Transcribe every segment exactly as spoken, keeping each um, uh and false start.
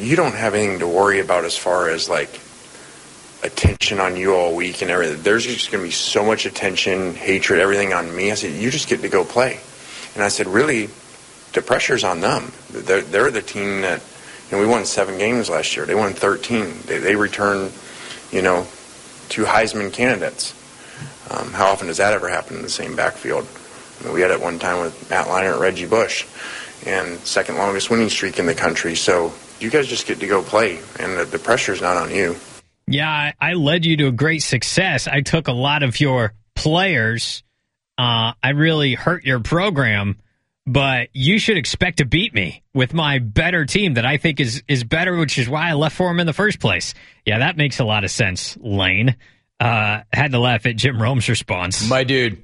you don't have anything to worry about as far as, like, attention on you all week and everything. There's just going to be so much attention, hatred, everything on me. I said, you just get to go play. And I said, really, the pressure's on them. They're, they're the team that, you know, we won seven games last year. They won thirteen. They, they returned, you know, two Heisman candidates. Um, how often does that ever happen in the same backfield? I mean, we had it one time with Matt Leinart and Reggie Bush, and second longest winning streak in the country. So you guys just get to go play, and the, the pressure's not on you. Yeah, I, I led you to a great success. I took a lot of your players. Uh, I really hurt your program, but you should expect to beat me with my better team that I think is, is better, which is why I left for him in the first place. Yeah, that makes a lot of sense, Lane. Uh, had to laugh at Jim Rome's response. My dude,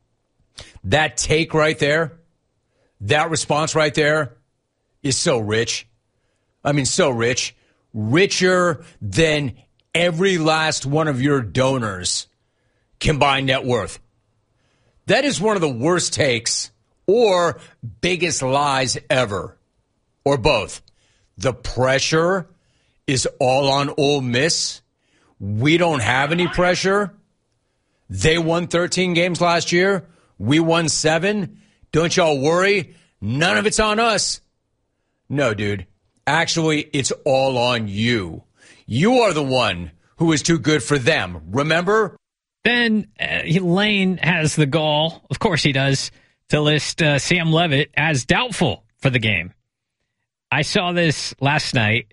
that take right there, that response right there is so rich. I mean, so rich. Richer than every last one of your donors' combined net worth. That is one of the worst takes or biggest lies ever, or both. The pressure is all on Ole Miss. We don't have any pressure. They won thirteen games last year. We won seven. Don't y'all worry. None of it's on us. No, dude. Actually, it's all on you. You are the one who is too good for them. Remember? Then uh, Lane has the gall, of course he does, to list uh, Sam Leavitt as doubtful for the game. I saw this last night,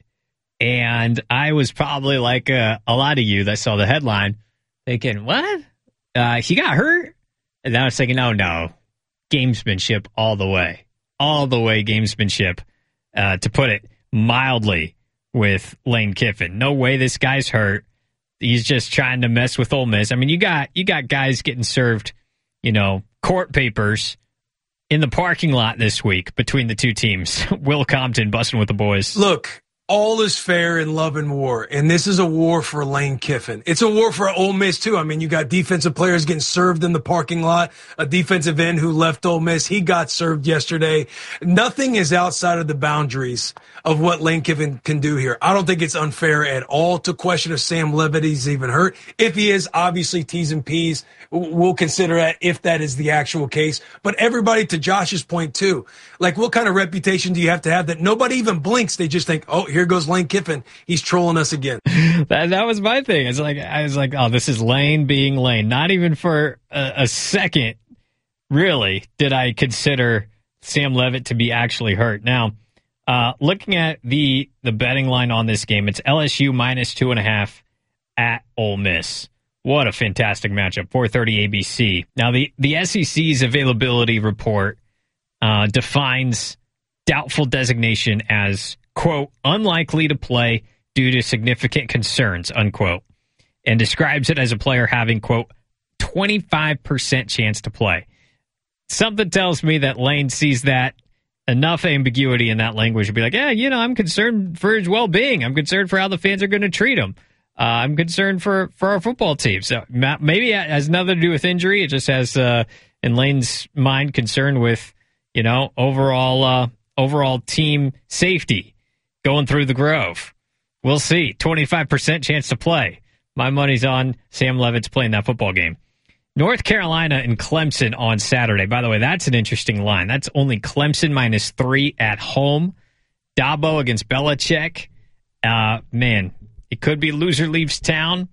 and I was probably like uh, a lot of you that saw the headline, thinking, what? Uh, he got hurt? And then I was thinking, oh, no. Gamesmanship all the way. All the way gamesmanship, uh, to put it mildly, with Lane Kiffin. No way this guy's hurt. He's just trying to mess with Ole Miss. I mean, you got you got guys getting served, you know, court papers in the parking lot this week between the two teams. Will Compton busting with the boys. Look, all is fair in love and war, and this is a war for Lane Kiffin. It's a war for Ole Miss, too. I mean, you got defensive players getting served in the parking lot. A defensive end who left Ole Miss, he got served yesterday. Nothing is outside of the boundaries of what Lane Kiffin can do here. I don't think it's unfair at all to question if Sam Leavitt is even hurt. If he is, obviously T's and P's. We'll consider that if that is the actual case. But everybody, to Josh's point, too, like, what kind of reputation do you have to have that nobody even blinks? They just think, oh, here goes Lane Kiffin. He's trolling us again. that, that was my thing. It's like, I was like, oh, this is Lane being Lane. Not even for a, a second, really, did I consider Sam Leavitt to be actually hurt. Now, uh, looking at the, the betting line on this game, it's L S U minus two and a half at Ole Miss. What a fantastic matchup, four thirty A B C. Now, the, the S E C's availability report uh, defines doubtful designation as, quote, unlikely to play due to significant concerns, unquote, and describes it as a player having, quote, twenty-five percent chance to play. Something tells me that Lane sees that enough ambiguity in that language to be like, yeah, you know, I'm concerned for his well-being. I'm concerned for how the fans are going to treat him. Uh, I'm concerned for, for our football team. So maybe it has nothing to do with injury. It just has, uh, in Lane's mind, concern with, you know, overall uh, overall team safety going through the Grove. We'll see. twenty-five percent chance to play. My money's on Sam Leavitt's playing that football game. North Carolina and Clemson on Saturday. By the way, that's an interesting line. That's only Clemson minus three at home. Dabo against Belichick. Uh, man, it could be loser leaves town.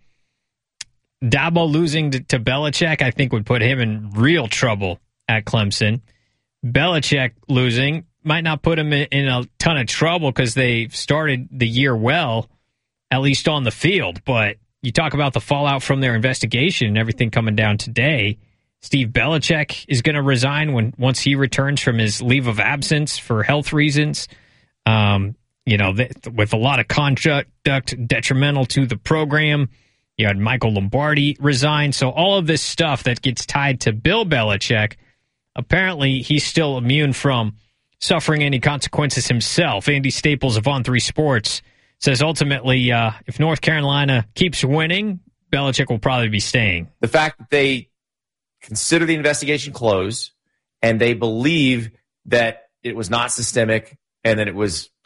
Dabo losing to, to Belichick, I think, would put him in real trouble at Clemson. Belichick losing might not put him in, in a ton of trouble because they started the year well, at least on the field. But you talk about the fallout from their investigation and everything coming down today. Steve Belichick is going to resign when once he returns from his leave of absence for health reasons. Um, you know, th- with a lot of conduct detrimental to the program. You had Michael Lombardi resign. So all of this stuff that gets tied to Bill Belichick, apparently he's still immune from suffering any consequences himself. Andy Staples of On three Sports says ultimately, uh, if North Carolina keeps winning, Belichick will probably be staying. The fact that they consider the investigation closed and they believe that it was not systemic and that it was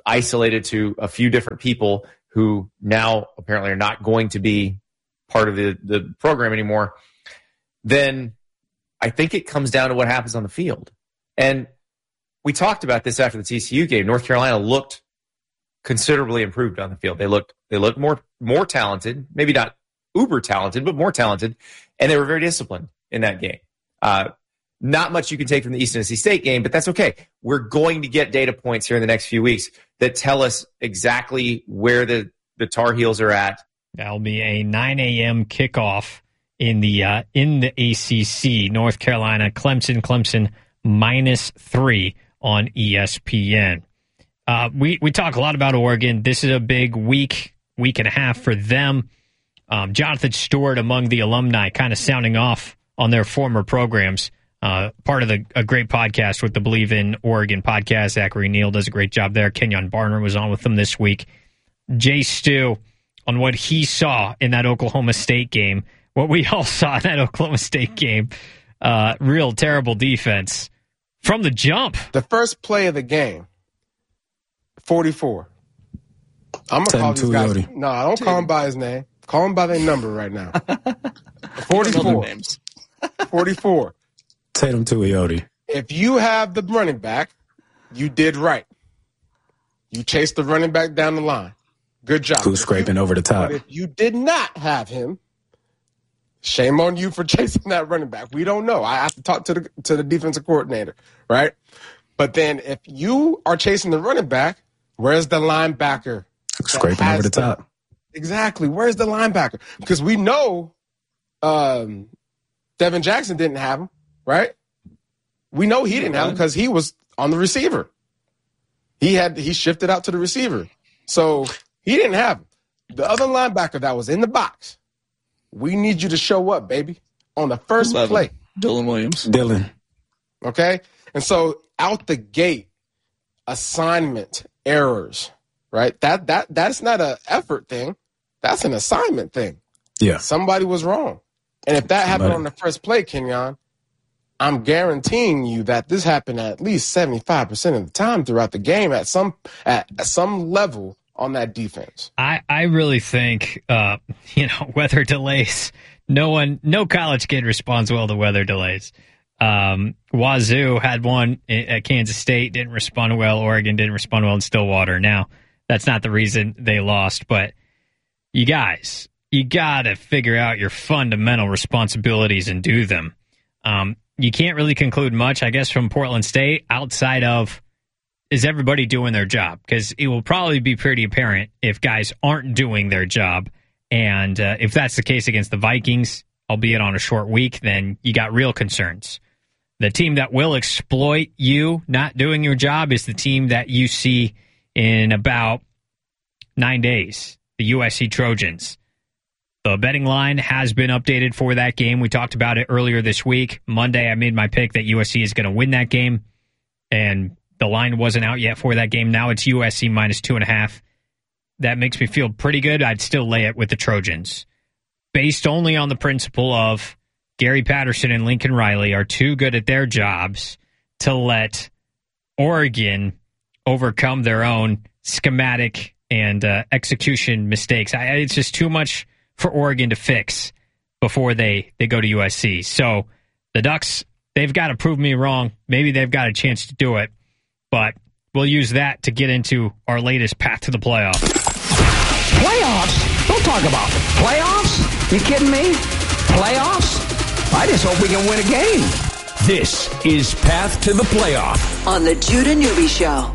isolated to a few different people who now apparently are not going to be part of the, the program anymore, then I think it comes down to what happens on the field. And we talked about this after the T C U game. North Carolina looked considerably improved on the field. They looked they looked more more talented, maybe not uber talented, but more talented, and they were very disciplined in that game. Uh, not much you can take from the East Tennessee State game, but that's okay. We're going to get data points here in the next few weeks that tell us exactly where the, the Tar Heels are at. That'll be a nine a.m. kickoff in the uh, in the A C C. North Carolina, Clemson, Clemson minus three on E S P N. Uh, we, we talk a lot about Oregon. This is a big week, week and a half for them. Um, Jonathan Stewart among the alumni kind of sounding off on their former programs. Uh, part of the a great podcast with the Believe in Oregon podcast. Zachary Neal does a great job there. Kenyon Barner was on with them this week. Jay Stu on what he saw in that Oklahoma State game. What we all saw in that Oklahoma State game. Uh, real terrible defense from the jump. The first play of the game, forty-four. I'm going to call these guys. Yodi. No, I don't call him by his name. Call him by their number right now. forty-four. forty-four. Tatum Tuioti. If you have the running back, you did right. You chased the running back down the line. Good job. Who's scraping you, over the top? But if you did not have him, shame on you for chasing that running back. We don't know. I have to talk to the to the defensive coordinator, right? But then if you are chasing the running back, where's the linebacker? Scraping over the top. Exactly. Where's the linebacker? Because we know um, Devin Jackson didn't have him, right? We know he didn't have him because he was on the receiver. He had he shifted out to the receiver. So he didn't have him. The other linebacker that was in the box, we need you to show up, baby, on the first eleven. Play. Dylan Williams. Dylan. Okay? And so out the gate, assignment errors, right? That that That's not an effort thing. That's an assignment thing. Yeah. Somebody was wrong. And if that Somebody. happened on the first play, Kenyon, I'm guaranteeing you that this happened at least seventy-five percent of the time throughout the game at some at, at some level on that defense. I, I really think, uh, you know, weather delays. No one, no college kid responds well to weather delays. Um, Wazoo had one at Kansas State, didn't respond well. Oregon didn't respond well in Stillwater. Now, that's not the reason they lost, but you guys, you got to figure out your fundamental responsibilities and do them. Um, you can't really conclude much, I guess, from Portland State outside of, is everybody doing their job? Because it will probably be pretty apparent if guys aren't doing their job. And uh, if that's the case against the Vikings, albeit on a short week, then you got real concerns. The team that will exploit you not doing your job is the team that you see in about nine days, the U S C Trojans. The betting line has been updated for that game. We talked about it earlier this week. Monday, I made my pick that U S C is going to win that game, and the line wasn't out yet for that game. Now it's U S C minus two and a half. That makes me feel pretty good. I'd still lay it with the Trojans. Based only on the principle of Gary Patterson and Lincoln Riley are too good at their jobs to let Oregon overcome their own schematic and uh, execution mistakes. I, it's just too much for Oregon to fix before they, they go to U S C. So the Ducks, they've got to prove me wrong. Maybe they've got a chance to do it, but we'll use that to get into our latest path to the playoff. Playoffs? Don't talk about it. Playoffs? You kidding me? Playoffs? I just hope we can win a game. This is Path to the Playoff on the Judah Newby Show.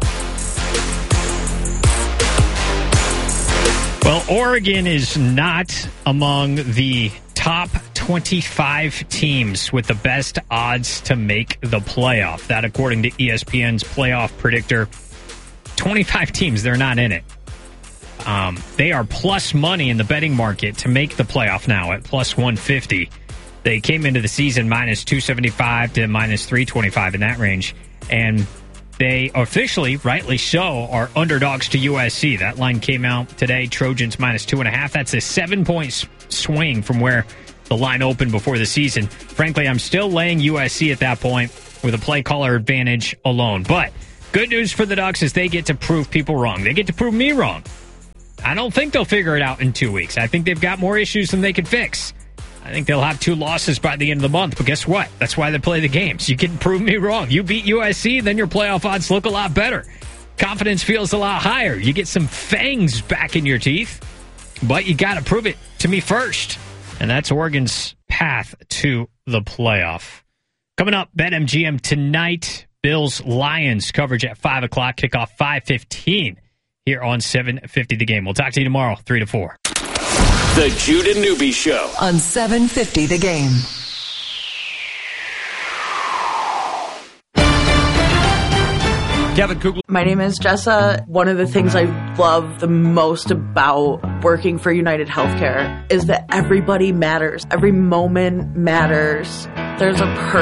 Well, Oregon is not among the top twenty-five teams with the best odds to make the playoff. That, according to E S P N's playoff predictor, twenty-five teams, they're not in it. Um, they are plus money in the betting market to make the playoff now at plus one fifty. They came into the season minus two seventy-five to minus three twenty-five in that range. And they officially, rightly so, are underdogs to U S C. That line came out today, Trojans minus two and a half. That's a seven-point swing from where the line opened before the season. Frankly, I'm still laying U S C at that point with a play caller advantage alone. But Good news for the Ducks is they get to prove people wrong. They get to prove me wrong. I don't think they'll figure it out in two weeks. I think they've got more issues than they can fix. I think they'll have two losses by the end of the month. But guess what? That's why they play the games. You can prove me wrong. You beat U S C, then your playoff odds look a lot better. Confidence feels a lot higher. You get some fangs back in your teeth. But you got to prove it to me first. And that's Oregon's path to the playoff. Coming up, BetMGM tonight. Bills Lions coverage at five o'clock. Kickoff five fifteen here on seven fifty The Game. We'll talk to you tomorrow, three to four. The Jude and Newby Show on seven fifty The Game. Kevin Kugler. My name is Jessa. One of the things I love the most about working for United Healthcare is that everybody matters. Every moment matters. There's a person